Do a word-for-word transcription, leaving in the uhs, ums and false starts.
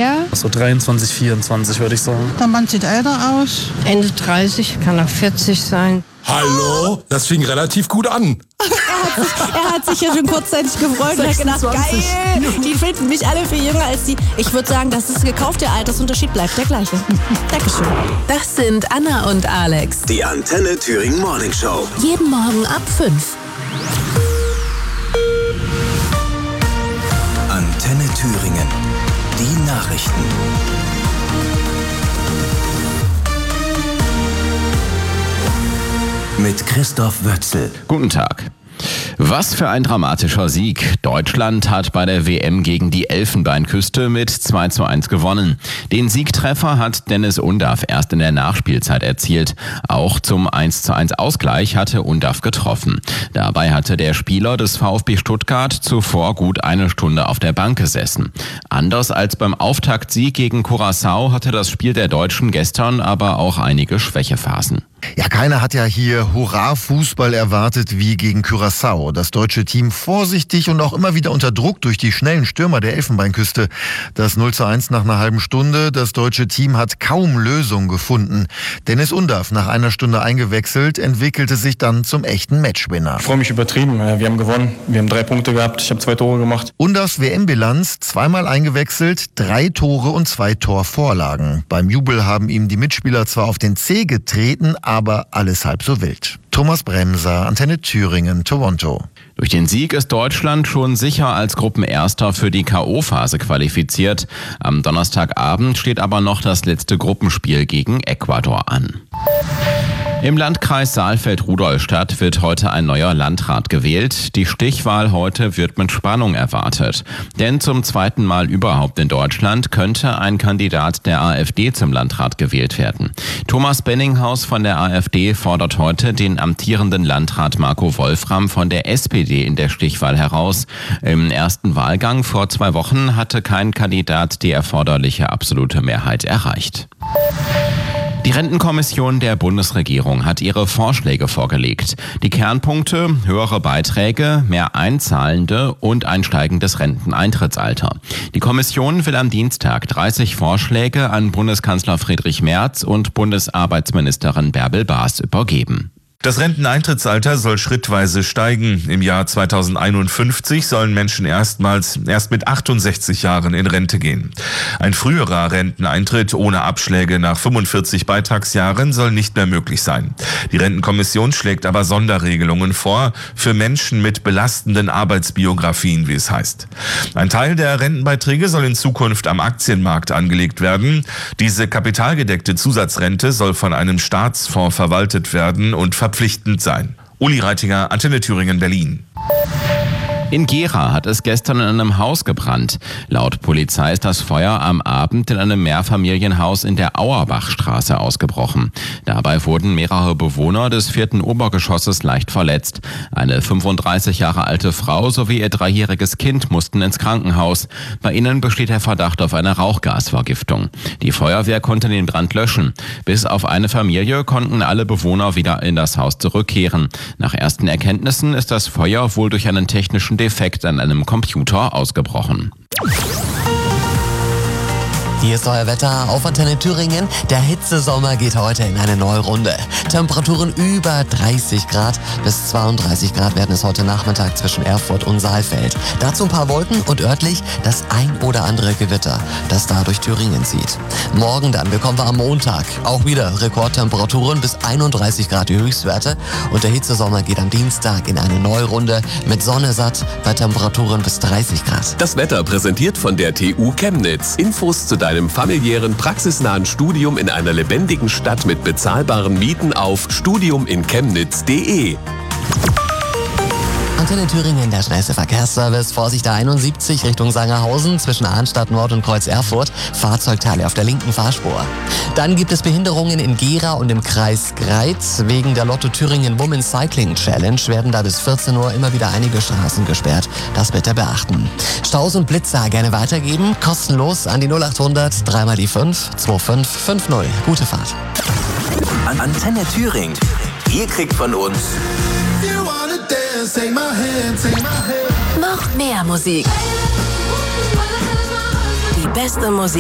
er? So dreiundzwanzig, vierundzwanzig würde ich sagen. Der Mann sieht älter aus. Ende dreißig, kann auch vierzig sein. Hallo? Das fing relativ gut an. Er hat sich, er hat sich ja schon kurzzeitig gefreut und hat gedacht, geil, die finden mich alle viel jünger als die. Ich würde sagen, das ist gekauft, der Altersunterschied bleibt der gleiche. Dankeschön. Das sind Anna und Alex. Die Antenne Thüringen Morning Show. Jeden Morgen ab fünf. Antenne Thüringen. Die Nachrichten. Mit Christoph Wötzel. Guten Tag. Was für ein dramatischer Sieg. Deutschland hat bei der W M gegen die Elfenbeinküste mit zwei zu eins gewonnen. Den Siegtreffer hat Dennis Undav erst in der Nachspielzeit erzielt. Auch zum eins zu eins Ausgleich hatte Undav getroffen. Dabei hatte der Spieler des VfB Stuttgart zuvor gut eine Stunde auf der Bank gesessen. Anders als beim Auftaktsieg gegen Curaçao hatte das Spiel der Deutschen gestern aber auch einige Schwächephasen. Ja, keiner hat ja hier Hurra-Fußball erwartet wie gegen Curaçao. Das deutsche Team vorsichtig und auch immer wieder unter Druck durch die schnellen Stürmer der Elfenbeinküste. Das null zu eins nach einer halben Stunde. Das deutsche Team hat kaum Lösung gefunden. Dennis Undav, nach einer Stunde eingewechselt, entwickelte sich dann zum echten Matchwinner. Ich freue mich übertrieben. Wir haben gewonnen. Wir haben drei Punkte gehabt. Ich habe zwei Tore gemacht. Undavs W M-Bilanz: zweimal eingewechselt, drei Tore und zwei Torvorlagen. Beim Jubel haben ihm die Mitspieler zwar auf den Zeh getreten, aber alles halb so wild. Thomas Bremser, Antenne Thüringen, Toronto. Durch den Sieg ist Deutschland schon sicher als Gruppenerster für die K O-Phase qualifiziert. Am Donnerstagabend steht aber noch das letzte Gruppenspiel gegen Ecuador an. Im Landkreis Saalfeld-Rudolstadt wird heute ein neuer Landrat gewählt. Die Stichwahl heute wird mit Spannung erwartet. Denn zum zweiten Mal überhaupt in Deutschland könnte ein Kandidat der AfD zum Landrat gewählt werden. Thomas Benninghaus von der AfD fordert heute den amtierenden Landrat Marco Wolfram von der S P D in der Stichwahl heraus. Im ersten Wahlgang vor zwei Wochen hatte kein Kandidat die erforderliche absolute Mehrheit erreicht. Die Rentenkommission der Bundesregierung hat ihre Vorschläge vorgelegt. Die Kernpunkte: höhere Beiträge, mehr Einzahlende und ein steigendes Renteneintrittsalter. Die Kommission will am Dienstag dreißig Vorschläge an Bundeskanzler Friedrich Merz und Bundesarbeitsministerin Bärbel Baas übergeben. Das Renteneintrittsalter soll schrittweise steigen. Im Jahr zweitausendeinundfünfzig sollen Menschen erstmals erst mit achtundsechzig Jahren in Rente gehen. Ein früherer Renteneintritt ohne Abschläge nach fünfundvierzig Beitragsjahren soll nicht mehr möglich sein. Die Rentenkommission schlägt aber Sonderregelungen vor für Menschen mit belastenden Arbeitsbiografien, wie es heißt. Ein Teil der Rentenbeiträge soll in Zukunft am Aktienmarkt angelegt werden. Diese kapitalgedeckte Zusatzrente soll von einem Staatsfonds verwaltet werden und verpflichtend sein. Uli Reitinger, Antenne Thüringen, Berlin. In Gera hat es gestern in einem Haus gebrannt. Laut Polizei ist das Feuer am Abend in einem Mehrfamilienhaus in der Auerbachstraße ausgebrochen. Dabei wurden mehrere Bewohner des vierten Obergeschosses leicht verletzt. Eine fünfunddreißig Jahre alte Frau sowie ihr dreijähriges Kind mussten ins Krankenhaus. Bei ihnen besteht der Verdacht auf eine Rauchgasvergiftung. Die Feuerwehr konnte den Brand löschen. Bis auf eine Familie konnten alle Bewohner wieder in das Haus zurückkehren. Nach ersten Erkenntnissen ist das Feuer wohl durch einen technischen Defekt an einem Computer ausgebrochen. Hier ist euer Wetter auf Antenne Thüringen. Der Hitzesommer geht heute in eine neue Runde. Temperaturen über dreißig Grad bis zweiunddreißig Grad werden es heute Nachmittag zwischen Erfurt und Saalfeld. Dazu ein paar Wolken und örtlich das ein oder andere Gewitter, das da durch Thüringen zieht. Morgen dann bekommen wir am Montag auch wieder Rekordtemperaturen bis einunddreißig Grad die Höchstwerte. Und der Hitzesommer geht am Dienstag in eine neue Runde mit Sonne satt bei Temperaturen bis dreißig Grad. Das Wetter präsentiert von der T U Chemnitz. Infos zu deinem familiären, praxisnahen Studium in einer lebendigen Stadt mit bezahlbaren Mieten auf studium in chemnitz punkt de. Antenne Thüringen, der schnellste Verkehrsservice. Vorsicht A einundsiebzig Richtung Sangerhausen zwischen Arnstadt Nord und Kreuz Erfurt. Fahrzeugteile auf der linken Fahrspur. Dann gibt es Behinderungen in Gera und im Kreis Greiz. Wegen der Lotto Thüringen Women's Cycling Challenge werden da bis vierzehn Uhr immer wieder einige Straßen gesperrt. Das bitte beachten. Staus und Blitzer gerne weitergeben. Kostenlos an die null achthundert drei mal die fünf zwei fünf fünf null. Gute Fahrt. An Antenne Thüringen. Ihr kriegt von uns noch mehr Musik. Die beste Musik